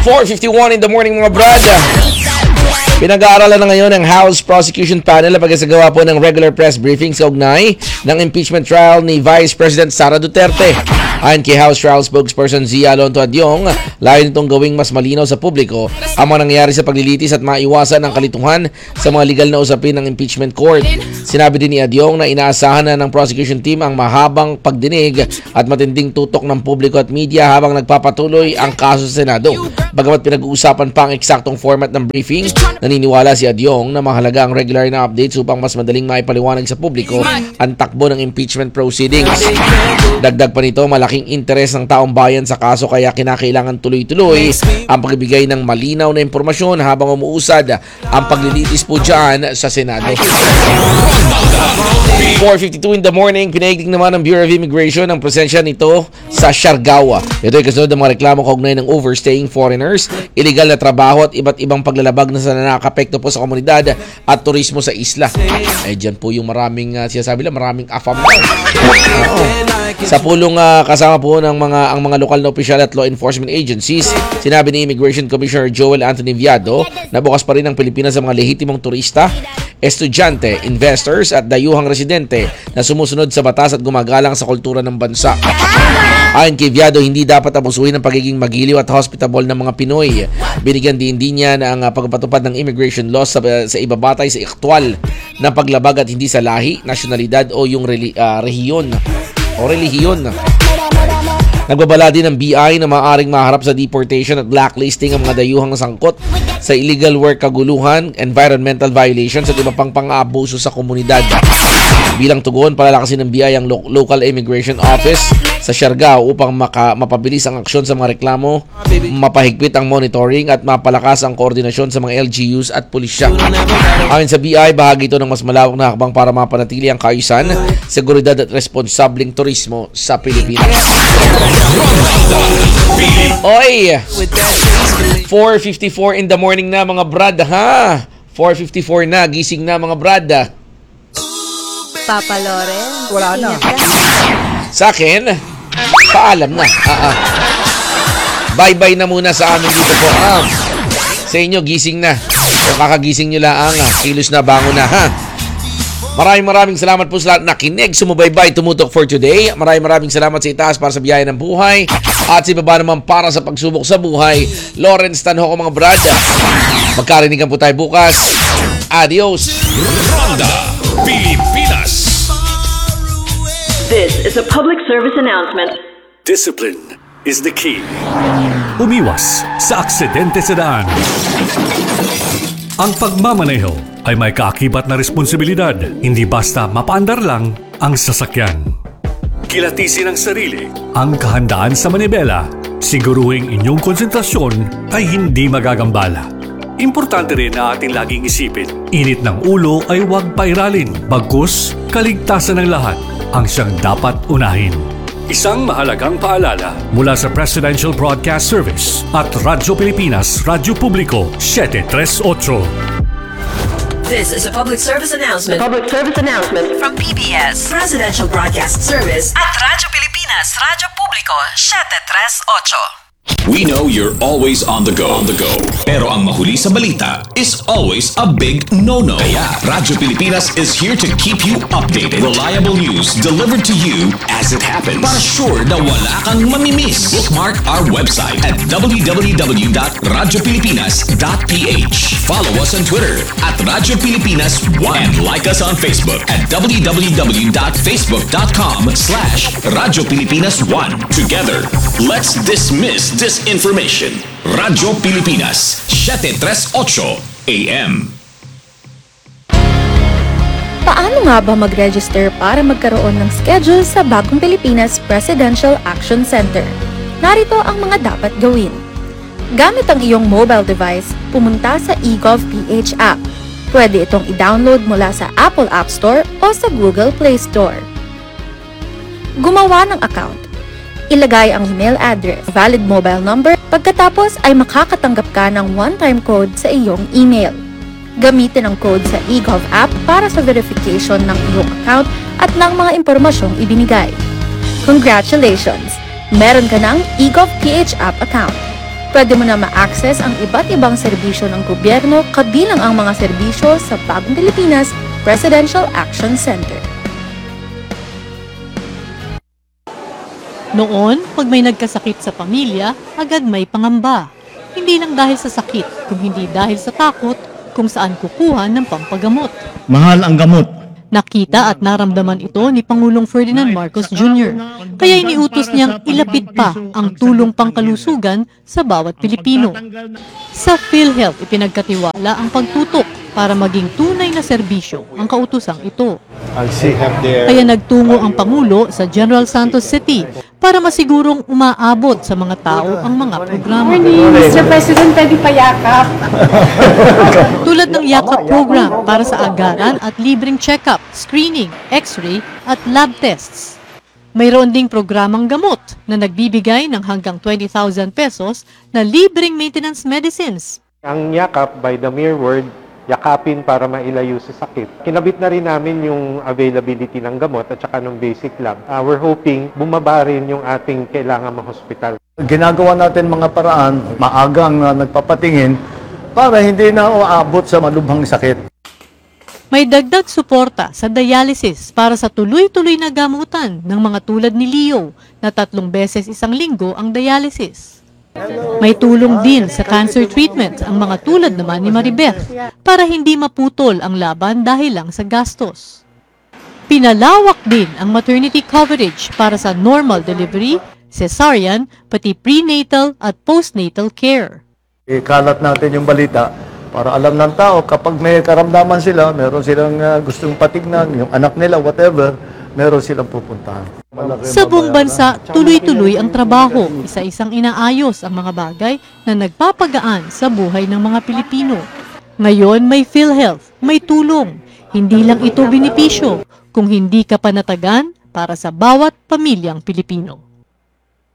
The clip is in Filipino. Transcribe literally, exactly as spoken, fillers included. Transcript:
four fifty-one in the morning mga brad. Pinag-aaralan na ngayon ng House Prosecution Panel ang pagkasagawa po ng regular press briefings kaugnay ng impeachment trial ni Vice President Sara Duterte. Ayon kay House Trial Spokesperson Zia Alonto Adyong, layo nitong gawing mas malinaw sa publiko ang mga nangyayari sa paglilitis at maiwasan ang kalituhan sa mga legal na usapin ng impeachment court. Sinabi din ni Adyong na inaasahan na ng prosecution team ang mahabang pagdinig at matinding tutok ng publiko at media habang nagpapatuloy ang kaso sa Senado. Bagamat pinag-uusapan pa ang eksaktong format ng briefing, naniniwala si Adyong na mahalaga ang regular na updates upang mas madaling maipaliwanag sa publiko ang takbo ng impeachment proceedings. Dagdag pa nito, malaking interes ng taong bayan sa kaso kaya kinakailangan tuloy-tuloy ang pagbibigay ng malinaw na impormasyon habang umuusad ang paglilitis po dyan sa Senado. four fifty-two in the morning, pinaigting naman ng Bureau of Immigration ang presensya nito sa Siargao. Ito ay kasunod ng mga reklamo kaugnay ng overstaying foreigners, illegal na trabaho at iba't ibang paglalabag na sa nakakapekto po sa komunidad at turismo sa isla. Eh dyan po yung maraming uh, sinasabi lang, maraming afam na. Oo. Sa pulong uh, kasama po ng mga ang mga lokal na opisyal at law enforcement agencies, sinabi ni Immigration Commissioner Joel Anthony Viado na bukas pa rin ang Pilipinas sa mga lehitimong turista, estudyante, investors at dayuhang residente na sumusunod sa batas at gumagalang sa kultura ng bansa. Ayon kay Viado, hindi dapat abusuhin ang pagiging magiliw at hospitable ng mga Pinoy. Binigyan din din niya na ang pagpatupad ng immigration laws sa, sa ibabatay sa aktwal na paglabag at hindi sa lahi, nasyonalidad o yung reli, uh, rehiyon o relihiyon. Nagbabala din ng B I na maaaring maharap sa deportation at blacklisting ang mga dayuhang sangkot sa illegal work, kaguluhan, environmental violations at iba pang pang-aabuso sa komunidad. Bilang tugon, palalakasin ng B I ang lo- local immigration office sa Siargao upang maka- mapabilis ang aksyon sa mga reklamo, mapahigpit ang monitoring at mapalakas ang koordinasyon sa mga L G Us at pulisya. Ayon sa B I, bahagi ito ng mas malawak na hakbang para mapanatili ang kaayusan, seguridad at responsabling turismo sa Pilipinas. Oy! four fifty-four in the morning na mga brad, ha? four fifty-four na, gising na mga brad. Papa Loren, wala na. Sa akin, paalam na. Ah, ah. Bye-bye na muna sa amin dito po. Ah, sa inyo, gising na. Kung kakagising nyo lang, ah, kilos na, bango na, ha? Maraming maraming salamat po sa lahat na nakinig, sumubaybay, tumutok for today. Maraming maraming salamat sa itaas para sa biyaya ng buhay at sa ibaba naman para sa pagsubok sa buhay. Lawrence Tanhoco mga brad. Magkarinigan po tayo bukas. Adios. Ronda Pilipinas. This is a public service announcement. Discipline is the key. Umiwas sa aksidente sa daan. Ang pagmamaneho ay may kaakibat na responsibilidad, hindi basta mapaandar lang ang sasakyan. Kilatisin ang sarili, ang kahandaan sa manibela, siguruhing inyong konsentrasyon ay hindi magagambala. Importante rin na ating laging isipin, init ng ulo ay huwag pairalin, bagkus kaligtasan ng lahat ang siyang dapat unahin. Isang mahalagang paalala mula sa Presidential Broadcast Service at Radyo Pilipinas, Radyo Publiko, seven thirty-eight. This is a public service announcement. Public service announcement From P B S, Presidential Broadcast Service at Radyo Pilipinas, Radyo Publiko, seven thirty-eight. We know you're always on the go. On the go. Pero ang mahuli sa balita is always a big no-no. Kaya Radyo Pilipinas is here to keep you updated. Reliable news delivered to you as it happens. Para sure na wala kang mamimiss. Bookmark our website at w w w dot radyo pilipinas dot p h. Follow us on Twitter at Radyo Pilipinas one and like us on Facebook at w w w dot facebook dot com slash Radyo Pilipinas one. Together, let's dismiss disinformation. Radyo Pilipinas, seven thirty-eight A M. Paano nga ba mag-register para magkaroon ng schedule sa Bagong Pilipinas Presidential Action Center? Narito ang mga dapat gawin. Gamit ang iyong mobile device, pumunta sa eGovPH app. Pwede itong i-download mula sa Apple App Store o sa Google Play Store. Gumawa ng account. Ilagay ang email address, valid mobile number, pagkatapos ay makakatanggap ka ng one-time code sa iyong email. Gamitin ang code sa eGov app para sa verification ng iyong account at ng mga impormasyong ibinigay. Congratulations! Meron ka ng eGovPH app account. Pwede mo na ma-access ang iba't ibang serbisyo ng gobyerno kabilang ang mga serbisyo sa Bagong Pilipinas Presidential Action Center. Noon, pag may nagkasakit sa pamilya, agad may pangamba. Hindi lang dahil sa sakit, kung hindi dahil sa takot kung saan kukuha ng pampagamot. Mahal ang gamot. Nakita at naramdaman ito ni Pangulong Ferdinand Marcos Junior Kaya iniutos niyang ilapit pa ang tulong pangkalusugan sa bawat Pilipino. Sa PhilHealth, ipinagkatiwala ang pagtutok para maging tunay na serbisyo ang kautusang ito. Kaya nagtungo ang Pangulo sa General Santos City para masigurong umaabot sa mga tao ang mga programa. mister President, pwede payakap. Tulad ng Yakap program para sa agaran at libreng check-up, screening, x-ray at lab tests. Mayroon ding programang gamot na nagbibigay ng hanggang twenty thousand pesos na libreng maintenance medicines. Ang yakap, by the mere word, yakapin para mailayo sa sakit. Kinabit na rin namin yung availability ng gamot at saka ng basic lab. Uh, we're hoping bumaba rin yung ating kailangan ma-hospital. Ginagawa natin mga paraan, maagang na nagpapatingin para hindi na uabot sa malubhang sakit. May dagdag suporta sa dialysis para sa tuloy-tuloy na gamutan ng mga tulad ni Leo na tatlong beses isang linggo ang dialysis. May tulong din sa cancer treatment ang mga tulad naman ni Maribeth para hindi maputol ang laban dahil lang sa gastos. Pinalawak din ang maternity coverage para sa normal delivery, cesarean, pati prenatal at postnatal care. Ikalat natin yung balita para alam ng tao kapag may karamdaman sila, meron silang uh, gustong patignan, yung anak nila, whatever, meron silang pupuntahan. Sa buong bansa, tuloy-tuloy ang trabaho. Isa-isang inaayos ang mga bagay na nagpapagaan sa buhay ng mga Pilipino. Ngayon may PhilHealth, may tulong. Hindi lang ito benepisyo, kung hindi ka panatagan para sa bawat pamilyang Pilipino.